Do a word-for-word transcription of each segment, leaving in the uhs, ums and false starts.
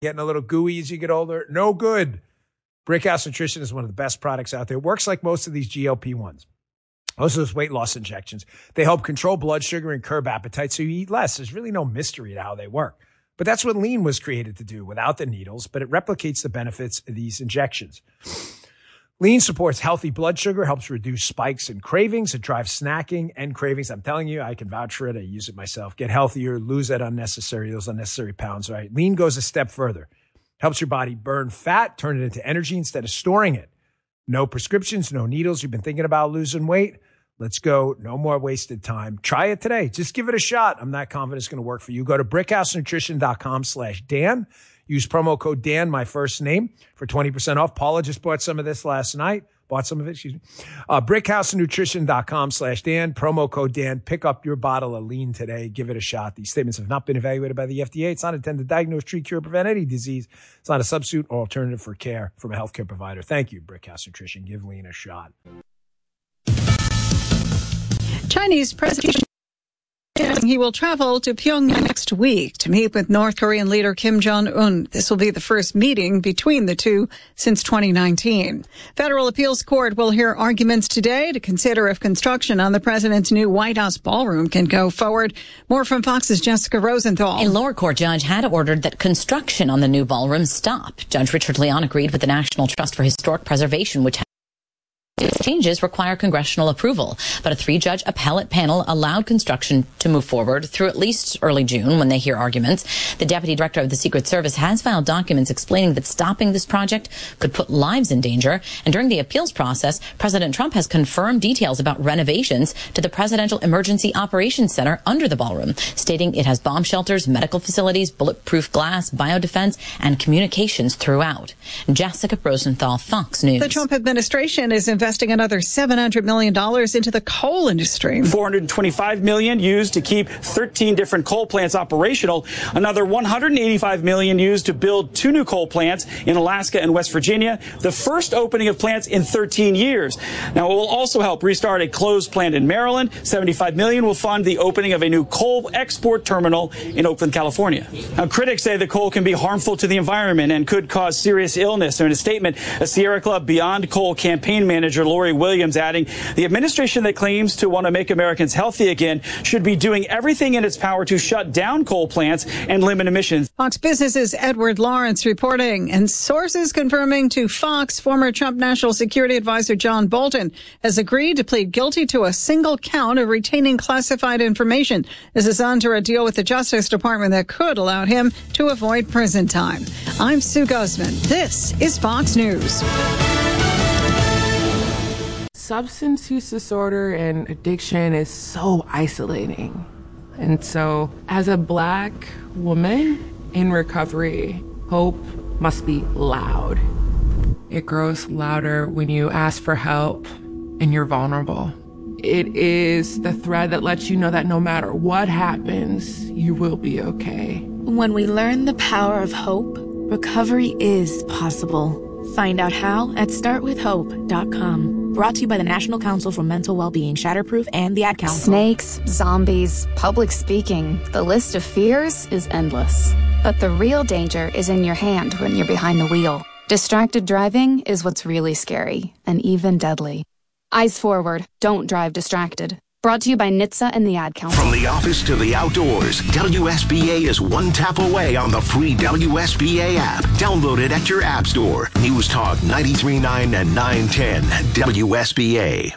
Getting a little gooey as you get older? No good. Brickhouse Nutrition is one of the best products out there. It works like most of these G L P ones. Most of those weight loss injections. They help control blood sugar and curb appetite so you eat less. There's really no mystery to how they work. But that's what Lean was created to do without the needles, but it replicates the benefits of these injections. Lean supports healthy blood sugar, helps reduce spikes and cravings. It drives snacking and cravings. I'm telling you, I can vouch for it. I use it myself. Get healthier, lose that unnecessary, those unnecessary pounds, right? Lean goes a step further. Helps your body burn fat, turn it into energy instead of storing it. No prescriptions, no needles. You've been thinking about losing weight? Let's go. No more wasted time. Try it today. Just give it a shot. I'm not confident it's going to work for you. Go to brickhousenutrition.com slash Dan. Use promo code Dan, my first name, for twenty percent off. Paula just bought some of this last night. Bought some of it, excuse me. Uh, brickhousenutrition.com slash Dan. Promo code Dan. Pick up your bottle of Lean today. Give it a shot. These statements have not been evaluated by the F D A. It's not intended to diagnose, treat, cure, or prevent any disease. It's not a substitute or alternative for care from a healthcare provider. Thank you, Brickhouse Nutrition. Give Lean a shot. Chinese President he will travel to Pyongyang next week to meet with North Korean leader Kim Jong-un. This will be the first meeting between the two since twenty nineteen. Federal Appeals Court will hear arguments today to consider if construction on the president's new White House ballroom can go forward. More from Fox's Jessica Rosenthal. A lower court judge had ordered that construction on the new ballroom stop. Judge Richard Leon agreed with the National Trust for Historic Preservation, which changes require congressional approval, but a three-judge appellate panel allowed construction to move forward through at least early June when they hear arguments. The deputy director of the Secret Service has filed documents explaining that stopping this project could put lives in danger. And during the appeals process, President Trump has confirmed details about renovations to the Presidential Emergency Operations Center under the ballroom, stating it has bomb shelters, medical facilities, bulletproof glass, biodefense, and communications throughout. Jessica Rosenthal, Fox News. The Trump administration is investing another seven hundred million dollars into the coal industry. four hundred twenty-five million dollars used to keep thirteen different coal plants operational. Another one hundred eighty-five million dollars used to build two new coal plants in Alaska and West Virginia, the first opening of plants in thirteen years. Now, it will also help restart a closed plant in Maryland. seventy-five million dollars will fund the opening of a new coal export terminal in Oakland, California. Now, critics say the coal can be harmful to the environment and could cause serious illness. In a statement, a Sierra Club Beyond Coal campaign manager, Lori Williams, adding, the administration that claims to want to make Americans healthy again should be doing everything in its power to shut down coal plants and limit emissions. Fox Business's Edward Lawrence reporting, and sources confirming to Fox former Trump National Security Advisor John Bolton has agreed to plead guilty to a single count of retaining classified information. This is under a deal with the Justice Department that could allow him to avoid prison time. I'm Sue Guzman. This is Fox News. Substance use disorder and addiction is so isolating. And so, as a Black woman in recovery, hope must be loud. It grows louder when you ask for help and you're vulnerable. It is the thread that lets you know that no matter what happens, you will be okay. When we learn the power of hope, recovery is possible. Find out how at start with hope dot com. Brought to you by the National Council for Mental Wellbeing, Shatterproof, and the Ad Council. Snakes, zombies, public speaking. The list of fears is endless. But the real danger is in your hand when you're behind the wheel. Distracted driving is what's really scary and even deadly. Eyes forward. Don't drive distracted. Brought to you by N H T S A and the Ad Council. From the office to the outdoors, W S B A is one tap away on the free W S B A app. Download it at your app store. News Talk ninety-three point nine and nine ten W S B A.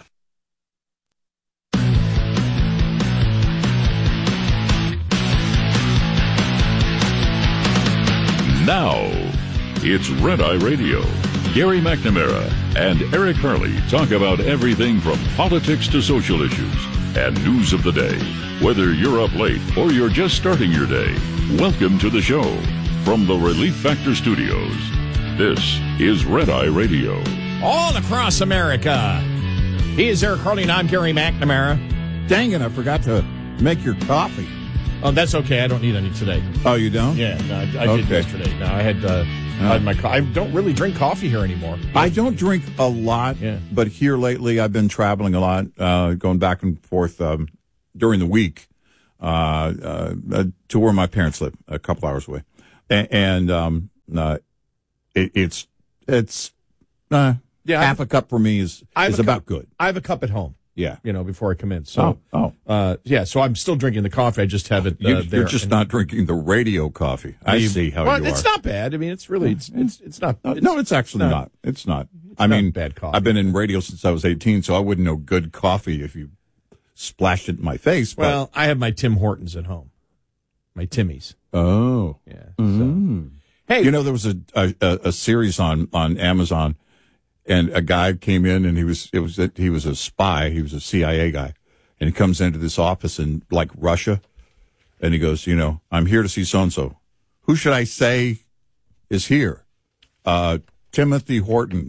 Now, it's Red Eye Radio. Gary McNamara and Eric Harley talk about everything from politics to social issues and news of the day. Whether you're up late or you're just starting your day, welcome to the show. From the Relief Factor Studios, this is Red Eye Radio. All across America. He is Eric Harley and I'm Gary McNamara. Dang it, I forgot to make your coffee. Oh, that's okay. I don't need any today. Oh, you don't? Yeah, no, I, I okay. did yesterday. No, I had... Uh, Uh, my co- I don't really drink coffee here anymore. I don't drink a lot, yeah. But here lately I've been traveling a lot, uh, going back and forth um, during the week uh, uh, to where my parents live, a couple hours away. And, and um, uh, it, it's it's uh, Yeah, half I've- a cup for me is I have is a about cup- good. I have a cup at home. Yeah. You know, before I come in. So, Oh, Uh, yeah, so I'm still drinking the coffee. I just have it uh, You, there. you're just And- not drinking the radio coffee. I You- see how well, you it's are. not bad. I mean, it's really, it's it's, it's not. No, no, it's actually not. It's not. I not mean, bad coffee. I've been in radio since I was eighteen, so I wouldn't know good coffee if you splashed it in my face. But, Well, I have my Tim Hortons at home. My Timmy's. oh, Yeah. Mm. Hey, you know, there was a, a a series on on Amazon, and a guy came in, and he was it was he was a spy. He was a C I A guy, and he comes into this office in like Russia, and he goes, you know, I'm here to see so and so. Who should I say is here? Uh, Timothy Horton.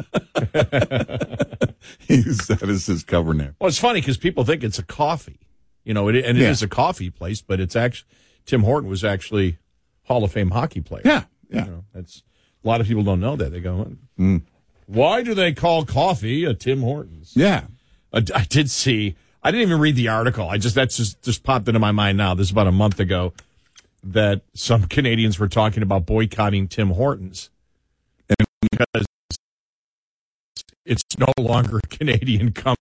He's, that is his cover name. Well, it's funny because people think it's a coffee, you know, it, and it Yeah. is a coffee place, but it's actually Tim Horton was actually Hall of Fame hockey player. Yeah, yeah. You know, that's a lot of people don't know that. They go, Mm. why do they call coffee a Tim Hortons? Yeah. I, I did see. I didn't even read the article. I just that's just just popped into my mind now. This is about a month ago that some Canadians were talking about boycotting Tim Hortons, and because it's no longer a Canadian company.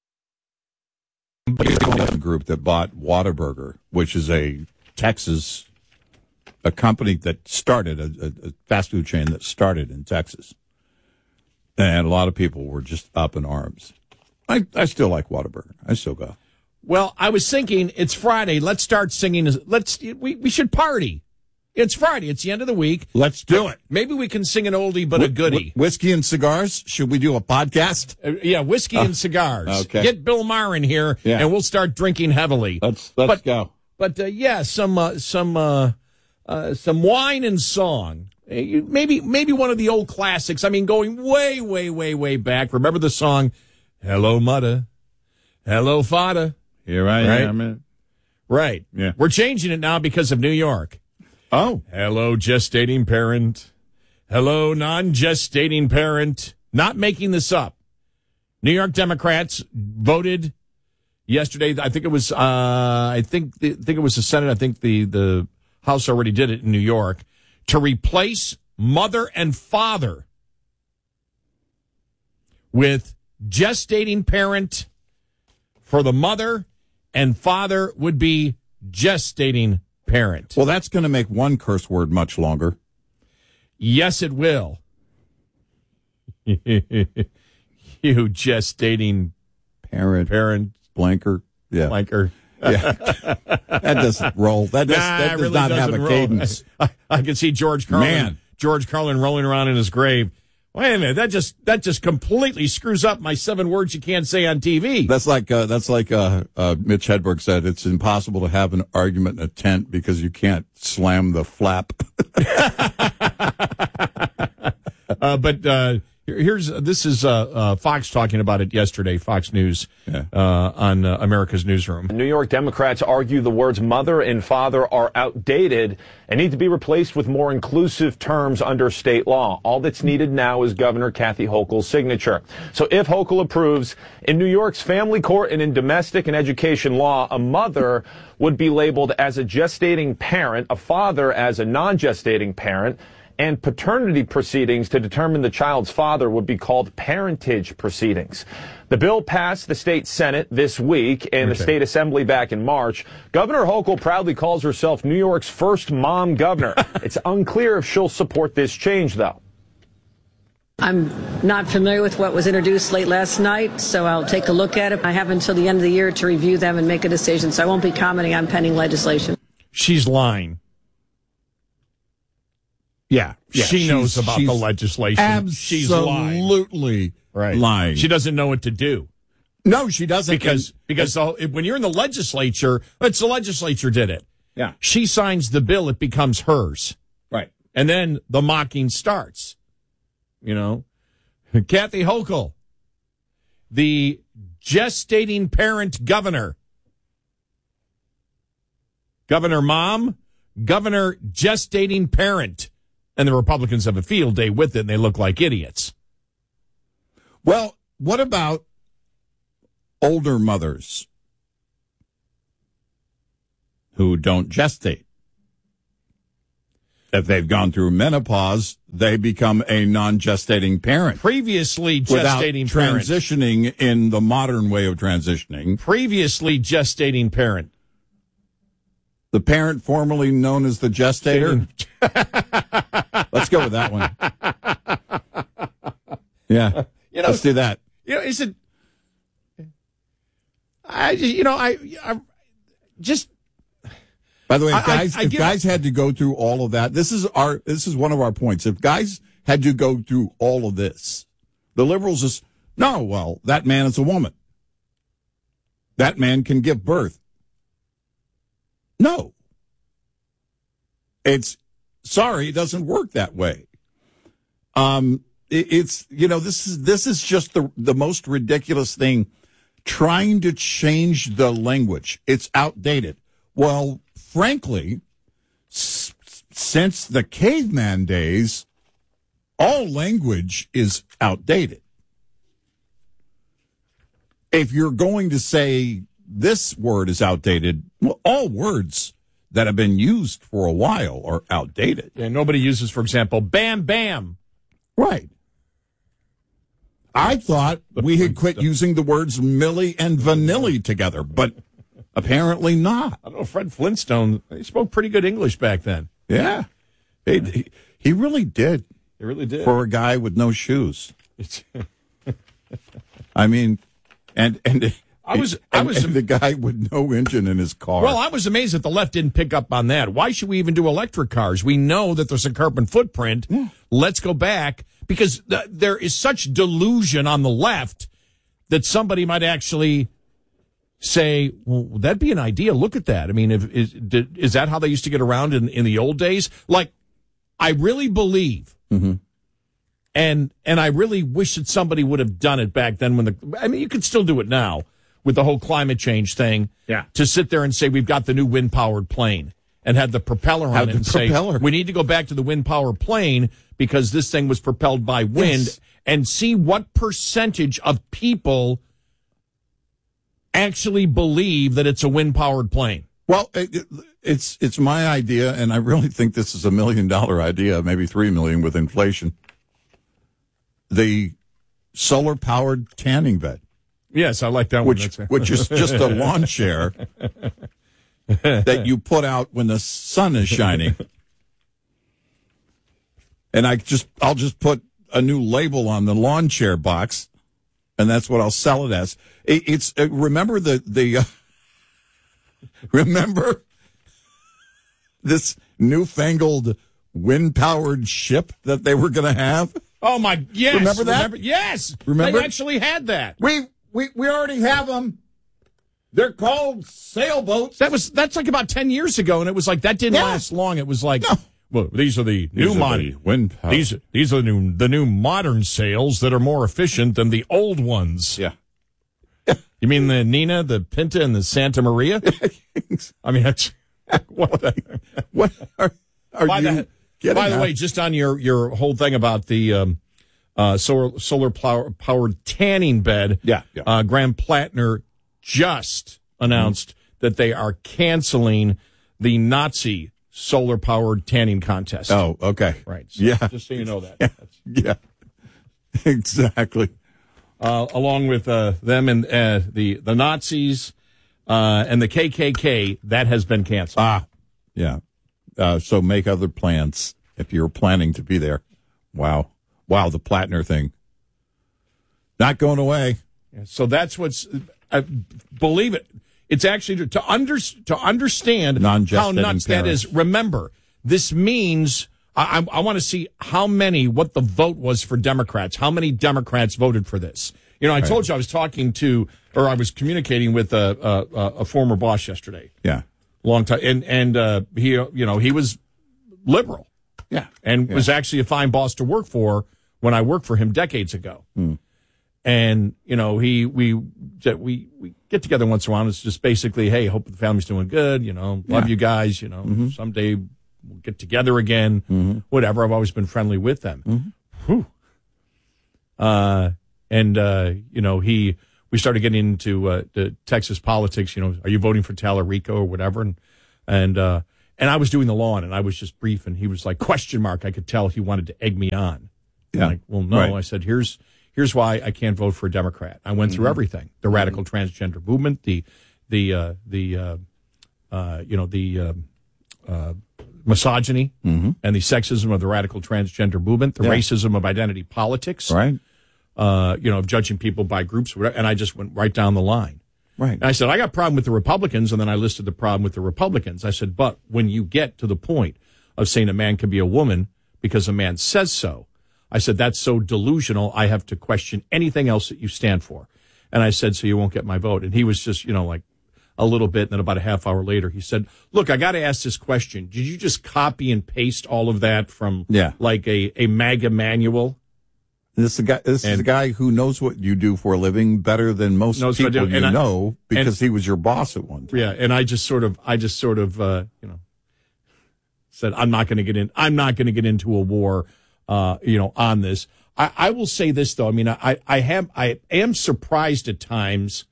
A group that bought Whataburger, which is a Texas, a company that started a, a, a fast food chain that started in Texas, and a lot of people were just up in arms. I, I still like Whataburger. I still go. Well, I was thinking it's Friday. Let's start singing. Let's we we should party. It's Friday. It's the end of the week. Let's do it. Maybe we can sing an oldie but a Wh- goodie. wh- whiskey and cigars. Should we do a podcast? Uh, yeah, whiskey and cigars. okay. Get Bill Maher in here, Yeah. and we'll start drinking heavily. Let's let's But- go. But uh, yeah, some uh, some uh, uh, some wine and song. Uh, you- Maybe maybe one of the old classics. I mean, going way way way way back. Remember the song, "Hello Mudda, Hello Fada." Here I Right? am. Right. Yeah. We're changing it now because of New York. Oh, Hello, gestating parent. Hello, non-gestating parent. Not making this up. New York Democrats voted yesterday. I think it was. Uh, I think. The, I think it was the Senate. I think the the House already did it in New York to replace mother and father with gestating parent for the mother, and father would be gestating parent. well, that's going to make one curse word much longer. Yes, it will. You gestating Parent, parent blanker. Yeah. blanker. Yeah. That doesn't roll. That does, Nah, that it does really not have doesn't a roll. cadence. I, I can see George Carlin. Man. George Carlin rolling around in his grave. Wait a minute, that just that just completely screws up my seven words you can't say on T V. That's like uh, that's like uh, uh, Mitch Hedberg said. It's impossible to have an argument in a tent because you can't slam the flap. Uh, but uh, here- here's this is uh, uh, Fox talking about it yesterday. Fox News Yeah. uh, on uh, America's Newsroom. New York Democrats argue the words mother and father are outdated and need to be replaced with more inclusive terms under state law. All that's needed now is Governor Kathy Hochul's signature. So if Hochul approves, in New York's family court and in domestic and education law, a mother would be labeled as a gestating parent, a father as a non-gestating parent, and paternity proceedings to determine the child's father would be called parentage proceedings. The bill passed the state Senate this week and the Okay. state assembly back in March. Governor Hochul proudly calls herself New York's first mom governor. It's unclear if she'll support this change, though. I'm not familiar with what was introduced late last night, so I'll take a look at it. I have until the end of the year to review them and make a decision, so I won't be commenting on pending legislation. She's lying. Yeah, yeah, she knows she's- about she's the legislation. She's lying. Absolutely Right. lying. She doesn't know what to do. No, she doesn't. Because because the, when you're in the legislature, it's the legislature did it. Yeah. She signs the bill, it becomes hers. Right. And then the mocking starts. You know, Kathy Hochul, the gestating parent governor. Governor mom, governor gestating parent. And the Republicans have a field day with it, and they look like idiots. Well, what about older mothers who don't gestate? If they've gone through menopause, they become a non-gestating parent. Previously without gestating parent. transitioning in the modern way of transitioning. Previously gestating parent. The parent formerly known as the gestator. Let's go with that one. Yeah, you know, let's do that. You know, is it? I you know I, I just. By the way, if guys, I, I, I if guys had to go through all of that, this is our this is one of our points. If guys had to go through all of this, the liberals just no. Well, that man is a woman. That man can give birth. No, it's sorry, it doesn't work that way. Um, it, it's you know this is this is just the the most ridiculous thing. Trying to change the language, it's outdated. Well, frankly, s- since the caveman days, all language is outdated. If you're going to say this word is outdated, well, all words that have been used for a while are outdated. And nobody uses, for example, bam, bam. Right. I thought we had quit using the words Millie and Vanilli together, but apparently not. I don't know, Fred Flintstone, he spoke pretty good English back then. Yeah. He, he, he really did. He really did. For a guy with no shoes. I mean, and and I was and, I was and the guy with no engine in his car. Well, I was amazed that the left didn't pick up on that. Why should we even do electric cars? We know that there's a carbon footprint. Yeah. Let's go back because th- there is such delusion on the left that somebody might actually say, well, that'd be an idea. Look at that. I mean, if, is, did, is that how they used to get around in, in the old days? Like, I really believe, mm-hmm. and and I really wish that somebody would have done it back then when the, I mean, you could still do it now with the whole climate change thing. Yeah. To sit there and say, we've got the new wind-powered plane and had the propeller on Have it the and propeller. say, we need to go back to the wind-powered plane because this thing was propelled by wind, Yes. and see what percentage of people actually believe that it's a wind-powered plane. Well, it, it's it's my idea, and I really think this is a million dollar idea, maybe three million with inflation. The solar powered tanning bed. Yes, I like that which, one. Which is just a lawn chair that you put out when the sun is shining. And I just I'll just put a new label on the lawn chair box, and that's what I'll sell it as. It, it's uh, remember the the uh, remember this newfangled wind-powered ship that they were going to have? Oh my! Yes, remember that? Remember, yes, remember they actually had that. We we we already have them. They're called sailboats. That was that's like about ten years ago, and it was like that didn't Yeah. last long. It was like, No. well, these are the These new are modern the wind power. These these are the new the new modern sails that are more efficient than the old ones. Yeah. You mean the Nina, the Pinta, and the Santa Maria? I mean, that's what. What are, are by you the, getting by the at? way, just on your, your whole thing about the um, uh, solar solar power, powered tanning bed, Yeah, yeah. Uh, Graham Plattner just announced mm-hmm. that they are canceling the Nazi solar powered tanning contest. Oh, okay. Right. So Yeah. Just so you know that. Yeah. Yeah. Exactly. Uh, along with uh, them and uh, the the Nazis uh, and the K K K, that has been canceled. Ah, yeah. Uh, so make other plans if you're planning to be there. Wow. Wow, the Plattner thing. Not going away. So that's what's, uh, believe it, it's actually to under to understand how Non-gestating nuts that parents. is. Remember, this means I, I, I want to see how many, what the vote was for Democrats, how many Democrats voted for this. You know, I told you I was talking to, or I was communicating with a, a, a former boss yesterday. Yeah. Long time, and and uh, he, you know, he was liberal. Yeah. And Yeah. was actually a fine boss to work for when I worked for him decades ago. Hmm. And, you know, he, we, we, we get together once in a while. And it's just basically, hey, hope the family's doing good. You know, love Yeah. you guys. You know, Mm-hmm. someday we'll get together again. Mm-hmm. Whatever. I've always been friendly with them. Mm-hmm. Whew. Uh, and, uh, you know, he, we started getting into, uh, the Texas politics. You know, are you voting for Tallarico or whatever? And, and, uh, And I was doing the lawn, and I was just brief, and he was like, question mark. I could tell he wanted to egg me on. Yeah. I'm like, well, no. Right. I said, here's here's why I can't vote for a Democrat. I went through Mm-hmm. everything: the radical transgender movement, the the uh, the uh, uh, you know the uh, uh, misogyny Mm-hmm. and the sexism of the radical transgender movement, the Yeah. racism of identity politics, Right. uh, you know, of judging people by groups, whatever, and I just went right down the line. Right. And I said, I got a problem with the Republicans, and then I listed the problem with the Republicans. I said, but when you get to the point of saying a man can be a woman because a man says so, I said, that's so delusional, I have to question anything else that you stand for. And I said, so you won't get my vote. And he was just, you know, like a little bit, and then about a half hour later, he said, look, I got to ask this question. Did you just copy and paste all of that from Yeah. like a, a MAGA manual? This is a guy. This is a guy who knows what you do for a living better than most Knows what I people do. you And I- know because and- he was your boss at one time. Yeah, and I just sort of, I just sort of, uh, you know, said I'm not going to get in. I'm not going to get into a war, uh, you know, on this. I, I will say this though. I mean, I, I have, I am surprised at times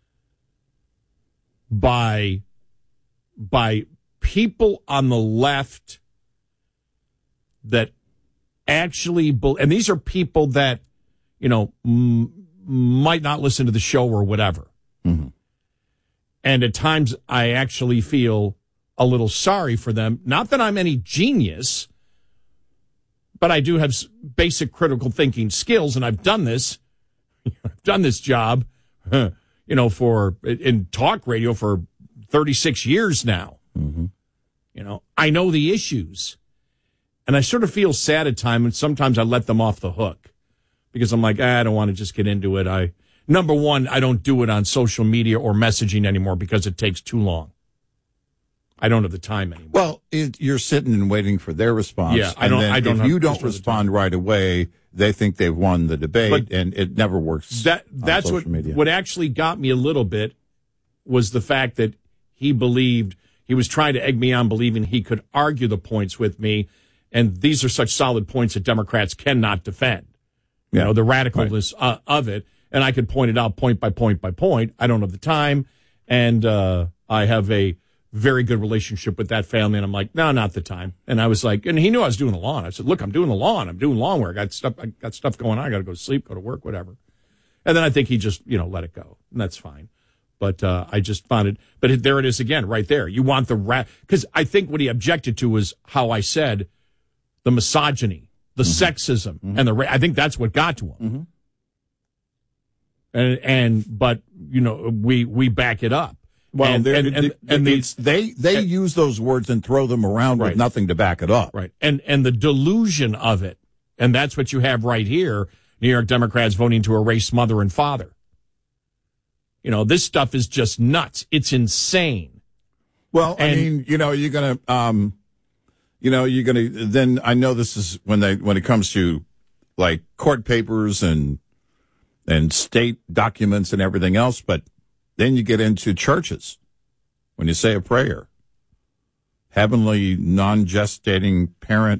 by, by people on the left that actually, be- and these are people that, you know, m- might not listen to the show or whatever. Mm-hmm. And at times I actually feel a little sorry for them. Not that I'm any genius, but I do have s- basic critical thinking skills, and I've done this. I've done this job, you know, for in talk radio for thirty-six years now. Mm-hmm. You know, I know the issues, and I sort of feel sad at times, and sometimes I let them off the hook because I'm like, ah, I don't want to just get into it. I number one, I don't do it on social media or messaging anymore because it takes too long. I don't have the time anymore. Well, it, you're sitting and waiting for their response. Yeah, I and don't- then I don't If have you don't just for the respond right away, they think they've won the debate, But and it never works. That on that's social what media. what actually got me a little bit was the fact that he believed he was trying to egg me on, believing he could argue the points with me, and these are such solid points that Democrats cannot defend. You Yeah. know, the radicalness uh, of it, and I could point it out point by point by point. I don't have the time, and uh, I have a very good relationship with that family, and I'm like, no, not the time. And I was like, and he knew I was doing the lawn. I said, look, I'm doing the lawn. I'm doing lawn work. I got stuff. I got stuff going on. I got to go to sleep, go to work, whatever. And then I think he just, you know, let it go, and that's fine. But uh, I just found it. But it, there it is again, right there. You want the rat because I think what he objected to was how I said the misogyny, the Mm-hmm. sexism, and the. Ra- I think that's what got to him. Mm-hmm. And and but you know we we back it up. Well, and, they're- and, and, it- and the, it's, they they use those words and throw them around Right. with nothing to back it up. Right. And and the delusion of it. And that's what you have right here. New York Democrats voting to erase mother and father. You know, this stuff is just nuts. It's insane. Well, I And- mean, you know, you're gonna, um, you know, you're gonna. Then I know this is when they when it comes to like court papers and and state documents and everything else, but then you get into churches when you say a prayer. Heavenly non-gestating parent,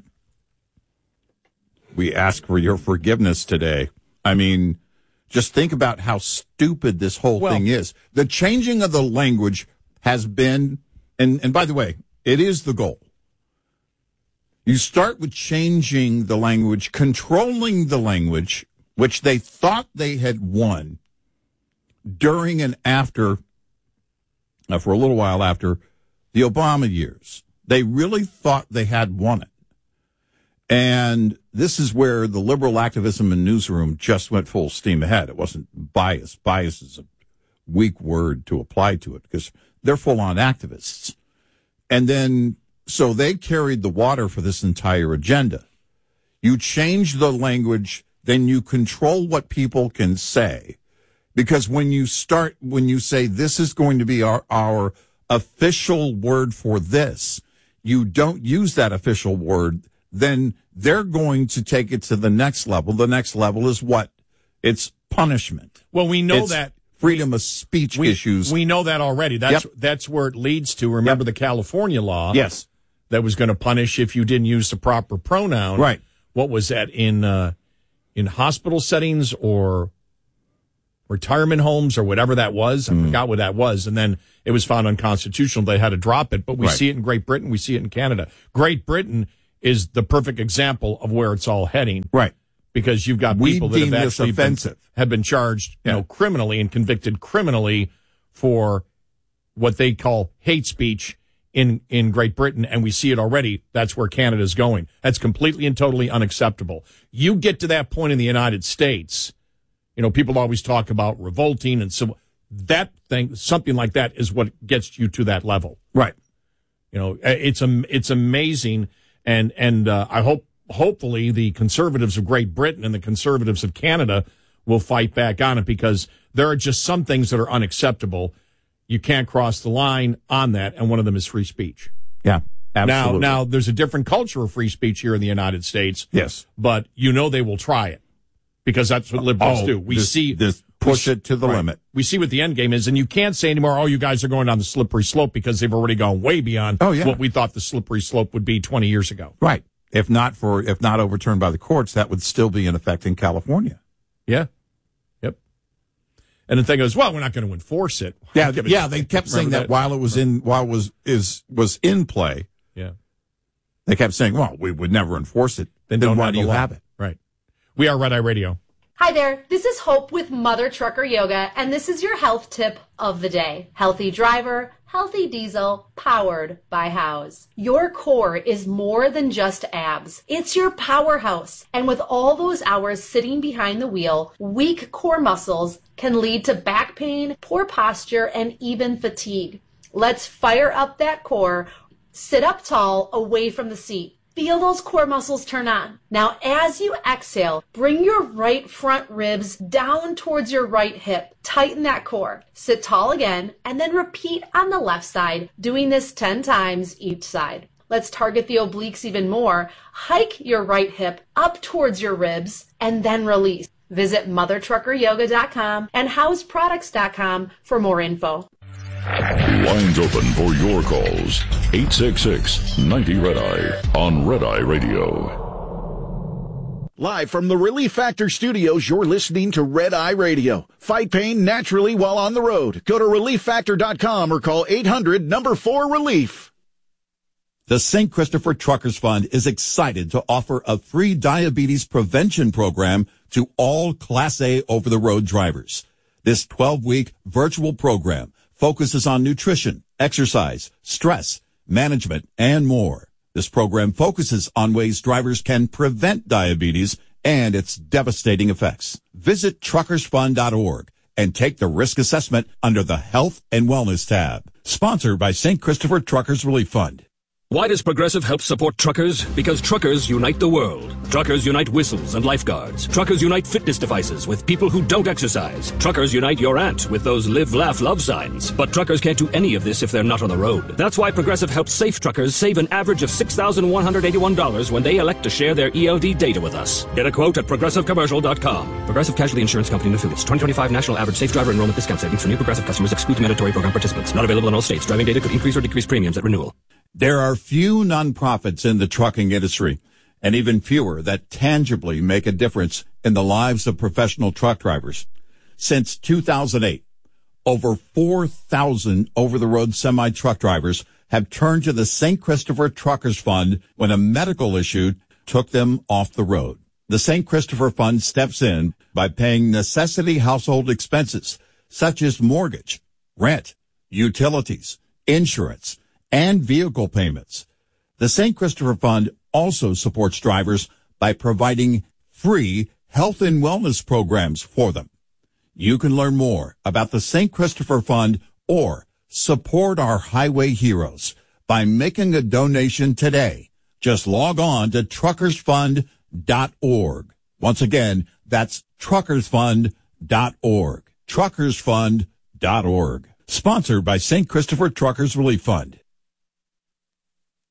we ask for your forgiveness today. I mean, just think about how stupid this whole Well- thing is. The changing of the language has been, and, and by the way, it is the goal. You start with changing the language, controlling the language, which they thought they had won during and after, uh, for a little while after, the Obama years. They really thought they had won it. And this is where the liberal activism and newsroom just went full steam ahead. It wasn't bias. Bias is a weak word to apply to it because they're full-on activists. And then, so they carried the water for this entire agenda. You change the language, then you control what people can say. Because when you start, when you say this is going to be our, our official word for this, you don't use that official word, then they're going to take it to the next level. The next level is what? It's punishment. Well, we know It's that freedom of speech we, issues. We know that already. That's Yep. that's where it leads to. Remember Yep. the California law? Yes. That was going to punish if you didn't use the proper pronoun. Right. What was that in uh, in hospital settings or retirement homes or whatever that was. I mm. forgot what that was. And then it was found unconstitutional. They had to drop it. But we right. see it in Great Britain. We see it in Canada. Great Britain is the perfect example of where it's all heading. Right. Because you've got we people that have actually been, have been charged, you yeah. know, criminally and convicted criminally for what they call hate speech in, in Great Britain. And we see it already. That's where Canada's going. That's completely and totally unacceptable. You get to that point in the United States, you know, people always talk about revolting and so that thing, something like that is what gets you to that level. Right. You know, it's, it's amazing. And, and, uh, I hope, hopefully the conservatives of Great Britain and the conservatives of Canada will fight back on it because there are just some things that are unacceptable. You can't cross the line on that. And one of them is free speech. Yeah, absolutely. Now, now there's a different culture of free speech here in the United States. Yes. But you know, they will try it because that's what liberals oh, do. We this, see this push it to the right. limit. We see what the end game is. And you can't say anymore, oh, you guys are going down the slippery slope because they've already gone way beyond oh, yeah. what we thought the slippery slope would be twenty years ago. Right. If not for, if not overturned by the courts, that would still be in effect in California. Yeah. Yep. And the thing is, well, we're not going to enforce it. Yeah. Yeah. They kept saying that, that while it was in, while it was, is, was in play. Yeah. They kept saying, well, we would never enforce it. Then, then don't why have do you law. have it? Right. We are Red Eye Radio. Hi there, this is Hope with Mother Trucker Yoga, and this is your health tip of the day. Healthy driver, healthy diesel, powered by House. Your core is more than just abs. It's your powerhouse. And with all those hours sitting behind the wheel, weak core muscles can lead to back pain, poor posture, and even fatigue. Let's fire up that core. Sit up tall, away from the seat. Feel those core muscles turn on. Now, as you exhale, bring your right front ribs down towards your right hip. Tighten that core. Sit tall again, and then repeat on the left side, doing this ten times each side. Let's target the obliques even more. Hike your right hip up towards your ribs, and then release. Visit mother trucker yoga dot com and house products dot com for more info. Lines open for your calls. eight six six, ninety, Red Eye on Red Eye Radio. Live from the Relief Factor studios, you're listening to Red Eye Radio. Fight pain naturally while on the road. Go to relief factor dot com or call eight hundred number four relief. The Saint Christopher Truckers Fund is excited to offer a free diabetes prevention program to all Class A over-the-road drivers. This twelve-week virtual program focuses on nutrition, exercise, stress, management, and more. This program focuses on ways drivers can prevent diabetes and its devastating effects. Visit truckers fund dot org and take the risk assessment under the Health and Wellness tab. Sponsored by Saint Christopher Truckers Relief Fund. Why does Progressive help support truckers? Because truckers unite the world. Truckers unite whistles and lifeguards. Truckers unite fitness devices with people who don't exercise. Truckers unite your aunt with those live, laugh, love signs. But truckers can't do any of this if they're not on the road. That's why Progressive helps safe truckers save an average of six thousand one hundred eighty-one dollars when they elect to share their E L D data with us. Get a quote at progressive commercial dot com. Progressive Casualty Insurance Company and Affiliates. twenty twenty-five National Average Safe Driver Enrollment Discount Savings for new Progressive customers excludes mandatory program participants. Not available in all states. Driving data could increase or decrease premiums at renewal. There are few nonprofits in the trucking industry, and even fewer that tangibly make a difference in the lives of professional truck drivers. Since two thousand eight, over four thousand over-the-road semi-truck drivers have turned to the Saint Christopher Truckers Fund when a medical issue took them off the road. The Saint Christopher Fund steps in by paying necessity household expenses such as mortgage, rent, utilities, insurance, and vehicle payments. The Saint Christopher Fund also supports drivers by providing free health and wellness programs for them. You can learn more about the Saint Christopher Fund or support our highway heroes by making a donation today. Just log on to truckers fund dot org. Once again, that's truckers fund dot org. truckers fund dot org. Sponsored by Saint Christopher Truckers Relief Fund.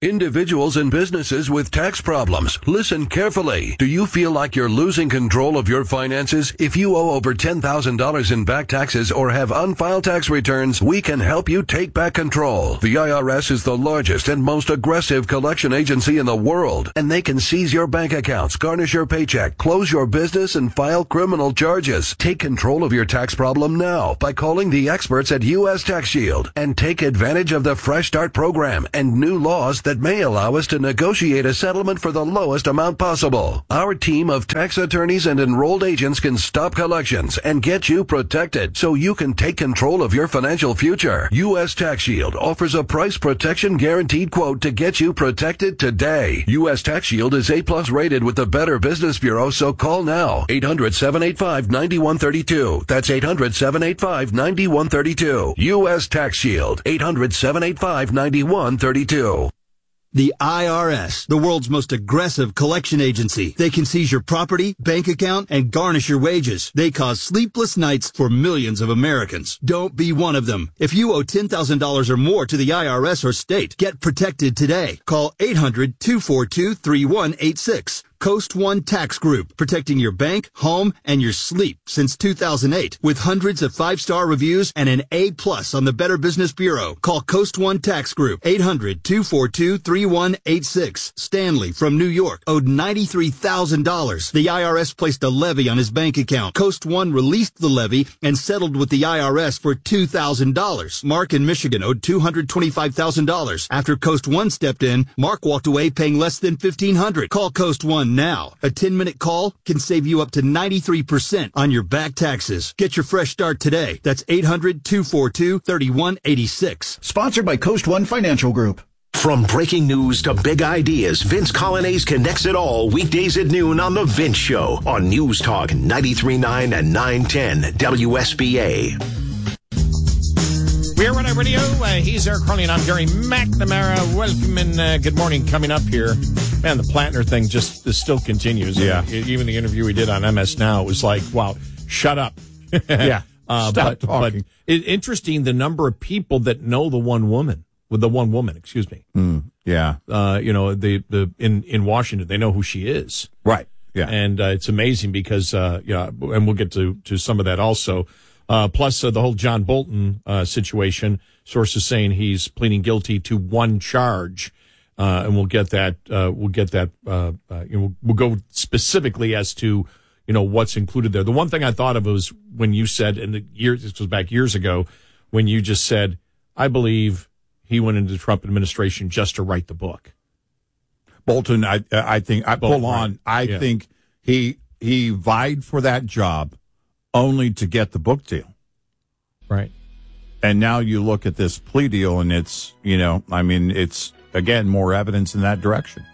Individuals and businesses with tax problems, listen carefully. Do you feel like you're losing control of your finances? If you owe over ten thousand dollars in back taxes or have unfiled tax returns, we can help you take back control. The I R S is the largest and most aggressive collection agency in the world, and they can seize your bank accounts, garnish your paycheck, close your business, and file criminal charges. Take control of your tax problem now by calling the experts at U S Tax Shield and take advantage of the Fresh Start program and new laws that may allow us to negotiate a settlement for the lowest amount possible. Our team of tax attorneys and enrolled agents can stop collections and get you protected so you can take control of your financial future. U S Tax Shield offers a price protection guaranteed quote to get you protected today. U S Tax Shield is A plus rated with the Better Business Bureau, so call now. eight hundred, seven eight five, nine one three two. That's eight hundred, seven eight five, nine one three two. U S Tax Shield. eight hundred, seven eight five, nine one three two. The I R S, the world's most aggressive collection agency. They can seize your property, bank account, and garnish your wages. They cause sleepless nights for millions of Americans. Don't be one of them. If you owe ten thousand dollars or more to the I R S or state, get protected today. Call eight hundred, two four two, three one eight six. Coast One Tax Group, protecting your bank, home, and your sleep since two thousand eight. With hundreds of five-star reviews and an A plus on the Better Business Bureau. Call Coast One Tax Group, eight hundred, two four two, three one eight six. Stanley from New York owed ninety-three thousand dollars. The I R S placed a levy on his bank account. Coast One released the levy and settled with the I R S for two thousand dollars. Mark in Michigan owed two hundred twenty-five thousand dollars. After Coast One stepped in, Mark walked away paying less than fifteen hundred dollars. Call Coast One now. A ten-minute call can save you up to ninety-three percent on your back taxes. Get your fresh start today. That's eight hundred, two four two, three one eight six. Sponsored by Coast One Financial Group. From breaking news to big ideas, Vince Colonnese connects it all weekdays at noon on The Vince Show on News Talk ninety-three point nine and nine ten W S B A. We're Red Eye Radio. Uh, he's Eric Harley, and I'm Gary McNamara. Welcome and uh, good morning coming up here. Man, the Plattner thing just this still continues. Yeah. I mean, even the interview we did on M S Now, it was like, wow, shut up. Yeah. uh, Stop but, talking. But it, interesting the number of people that know the one woman, with the one woman, excuse me. Mm, yeah. Uh, you know, the, the, in, in Washington, they know who she is. Right. Yeah. And uh, it's amazing because, uh, yeah, and we'll get to, to some of that also. Uh, plus uh, the whole John Bolton uh, situation, sources saying he's pleading guilty to one charge, uh, and we'll get that. Uh, we'll get that. Uh, uh, you know, we'll go specifically as to you know what's included there. The one thing I thought of was when you said, and the years this was back years ago, when you just said, "I believe he went into the Trump administration just to write the book." Bolton, I I think I Bolton, pull on. right. I Yeah. think he he vied for that job only to get the book deal. Right. And now you look at this plea deal and it's, you know, I mean, it's, again, more evidence in that direction.